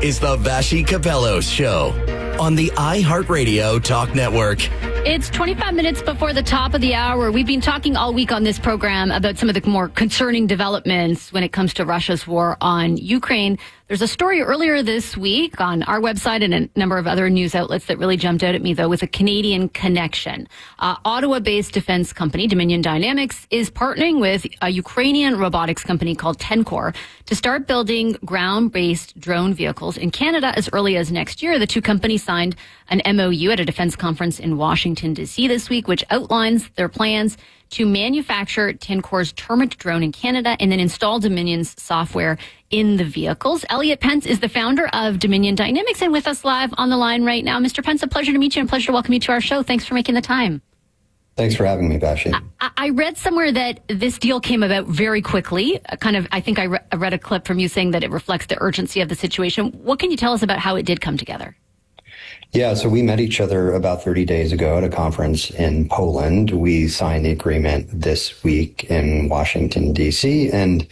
is the Vassy Capellos Show on the iHeartRadio Talk Network. It's 25 minutes before the top of the hour. We've been talking all week on this program about some of the more concerning developments when it comes to Russia's war on Ukraine. There's a story earlier this week on our website and a number of other news outlets that really jumped out at me, though, with a Canadian connection. Ottawa-based defense company Dominion Dynamics is partnering with a Ukrainian robotics company called Tencor to start building ground-based drone vehicles in Canada as early as next year. The two companies signed an MOU at a defense conference in Washington, D.C. this week, which outlines their plans to manufacture Tencor's Termit drone in Canada and then install Dominion's software in the vehicles. Elliot Pence is the founder of Dominion Dynamics and with us live on the line right now. Mr. Pence, a pleasure to meet you and a pleasure to welcome you to our show. Thanks for making the time. Thanks for having me, Vassy. I read somewhere that this deal came about very quickly. I think I read a clip from you saying that it reflects the urgency of the situation. What can you tell us about how it did come together? Yeah, so we met each other about 30 days ago at a conference in Poland. We signed the agreement this week in Washington, D.C., and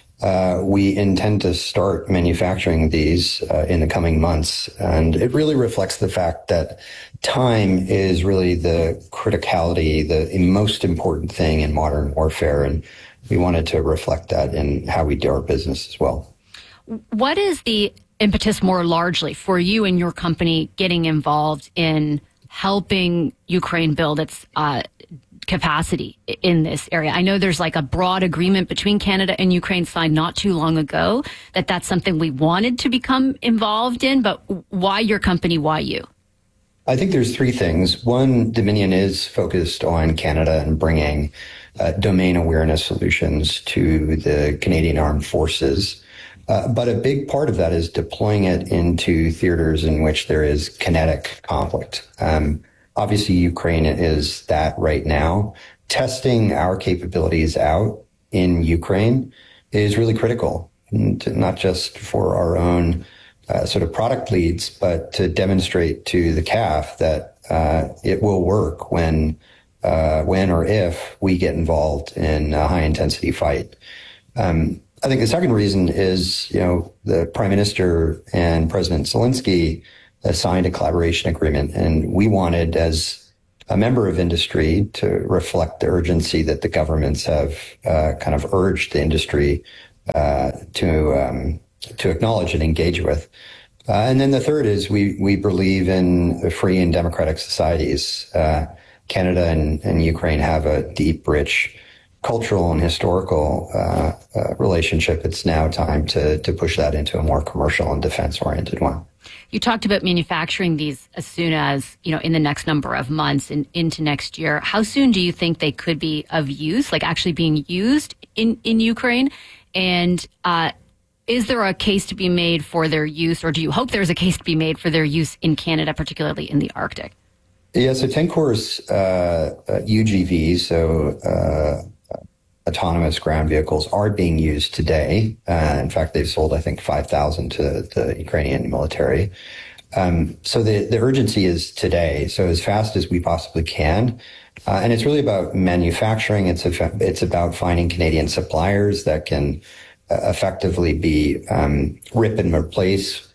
we intend to start manufacturing these in the coming months. And it really reflects the fact that time is really the criticality, the most important thing in modern warfare. And we wanted to reflect that in how we do our business as well. What is the impetus more largely for you and your company getting involved in helping Ukraine build its capacity in this area? I know there's like a broad agreement between Canada and Ukraine signed not too long ago that's something we wanted to become involved in, but why your company, why you? I think there's three things. One, Dominion is focused on Canada and bringing domain awareness solutions to the Canadian Armed Forces. But a big part of that is deploying it into theaters in which there is kinetic conflict. Obviously, Ukraine is that right now. Testing our capabilities out in Ukraine is really critical, not just for our own sort of product leads, but to demonstrate to the CAF that it will work when or if we get involved in a high-intensity fight. I think the second reason is, the Prime Minister and President Zelensky signed a collaboration agreement, and we wanted, as a member of industry, to reflect the urgency that the governments have kind of urged the industry to acknowledge and engage with. And then the third is we believe in free and democratic societies. Canada and Ukraine have a deep, rich cultural and historical relationship. It's now time to push that into a more commercial and defense-oriented one. You talked about manufacturing these as soon as, in the next number of months and into next year. How soon do you think they could be of use, like actually being used in Ukraine? And is there a case to be made for their use, or do you hope there's a case to be made for their use in Canada, particularly in the Arctic? Yeah, so Tencor's UGVs, so autonomous ground vehicles, are being used today. In fact, they've sold, I think, 5,000 to the Ukrainian military. So the urgency is today, so as fast as we possibly can. And it's really about manufacturing. It's about finding Canadian suppliers that can effectively be rip and replace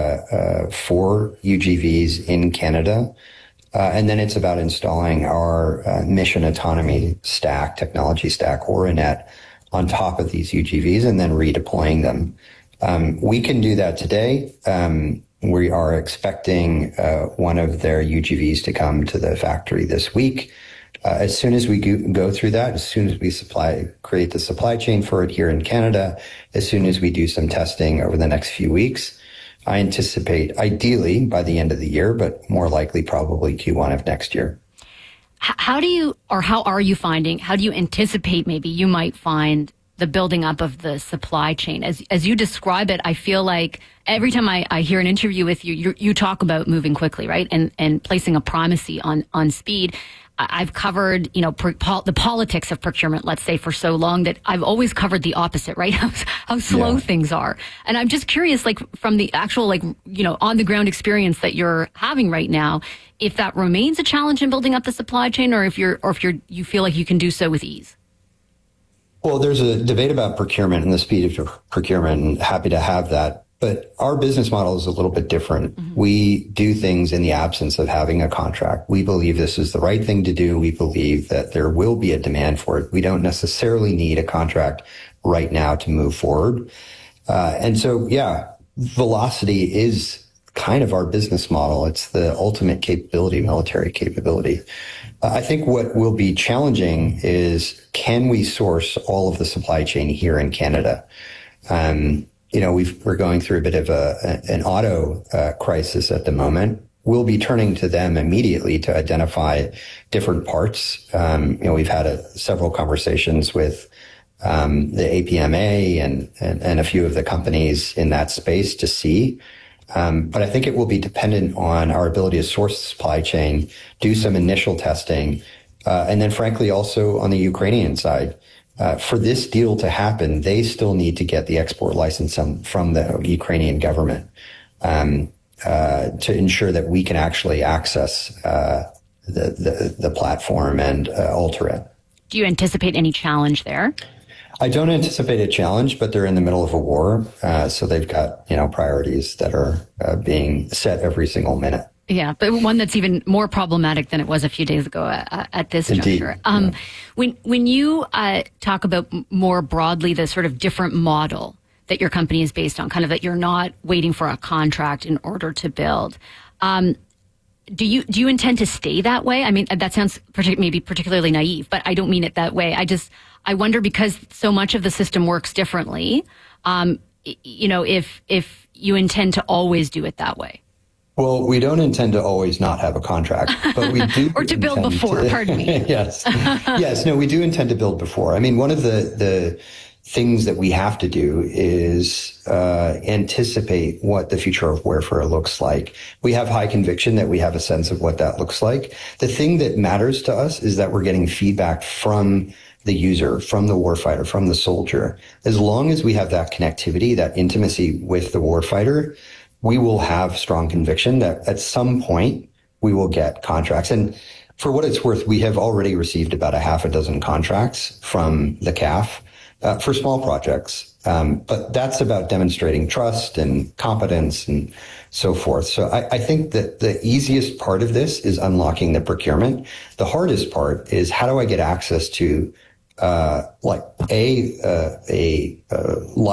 for UGVs in Canada. And then it's about installing our mission autonomy stack, technology stack, Oranet, on top of these UGVs and then redeploying them. We can do that today. We are expecting one of their UGVs to come to the factory this week. As soon as we go through that, as soon as we create the supply chain for it here in Canada, as soon as we do some testing over the next few weeks, I anticipate ideally by the end of the year, but more likely probably Q1 of next year. How do you anticipate maybe you might find the building up of the supply chain? As you describe it, I feel like every time I hear an interview with you, you talk about moving quickly, right? And placing a primacy on speed. I've covered, the politics of procurement, let's say, for so long that I've always covered the opposite, right? How slow things are. And I'm just curious, from the actual, on the ground experience that you're having right now, if that remains a challenge in building up the supply chain, or if you feel like you can do so with ease. Well, there's a debate about procurement and the speed of procurement, and happy to have that But our business model is a little bit different. Mm-hmm. We do things in the absence of having a contract. We believe this is the right thing to do. We believe that there will be a demand for it. We don't necessarily need a contract right now to move forward. And so, velocity is kind of our business model. It's the ultimate capability, military capability. I think what will be challenging is, can we source all of the supply chain here in Canada? We're going through a bit of an auto crisis at the moment. We'll be turning to them immediately to identify different parts. We've had several conversations with the APMA and a few of the companies in that space to see. But I think it will be dependent on our ability to source the supply chain, do some initial testing, and then frankly also on the Ukrainian side. For this deal to happen, they still need to get the export license from the Ukrainian government to ensure that we can actually access the platform and alter it. Do you anticipate any challenge there? I don't anticipate a challenge, but they're in the middle of a war, so they've got priorities that are being set every single minute. Yeah, but one that's even more problematic than it was a few days ago at this juncture. When you talk about more broadly the sort of different model that your company is based on, kind of that you're not waiting for a contract in order to build, do you intend to stay that way? I mean, that sounds maybe particularly naive, but I don't mean it that way. I wonder, because so much of the system works differently, if you intend to always do it that way. Well, we don't intend to always not have a contract, but we do. Or to build before, pardon me. Yes. No, we do intend to build before. I mean, one of the things that we have to do is anticipate what the future of warfare looks like. We have high conviction that we have a sense of what that looks like. The thing that matters to us is that we're getting feedback from the user, from the warfighter, from the soldier. As long as we have that connectivity, that intimacy with the warfighter, we will have strong conviction that at some point we will get contracts. And for what it's worth, we have already received about a half a dozen contracts from the CAF for small projects. But that's about demonstrating trust and competence and so forth. So I think that the easiest part of this is unlocking the procurement. The hardest part is, how do I get access to